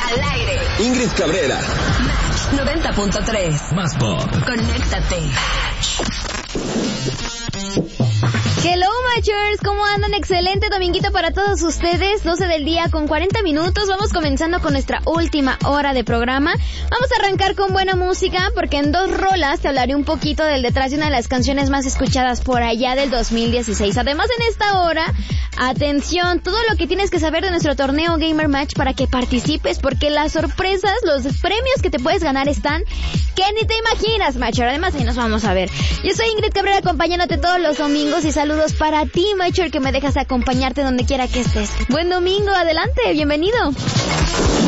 Al aire. Ingrid Cabrera. Match 90.3. Más pop. Conéctate. Hello Matchers, ¿cómo andan? Excelente dominguito para todos ustedes, 12 del día con 40 minutos, vamos comenzando con nuestra última hora de programa. Vamos a arrancar con buena música porque en 2 rolas te hablaré un poquito del detrás de una de las canciones más escuchadas por allá del 2016. Además en esta hora, atención, todo lo que tienes que saber de nuestro torneo Gamer Match para que participes porque las sorpresas, los premios que te puedes ganar están que ni te imaginas, Matcher. Además ahí nos vamos a ver. Yo soy Ingrid Cabrera acompañándote todos los domingos y saludos para ti, Matcher, que me dejas acompañarte donde quiera que estés. Buen domingo, adelante, bienvenido.